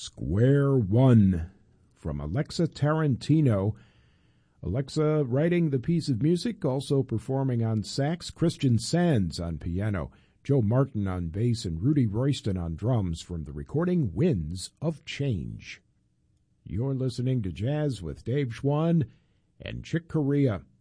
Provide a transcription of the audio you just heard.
Square One from Alexa Tarantino. Alexa writing the piece of music, also performing on sax, Christian Sands on piano, Joe Martin on bass, and Rudy Royston on drums from the recording Winds of Change. You're listening to Jazz with Dave Schwann and Chick Corea.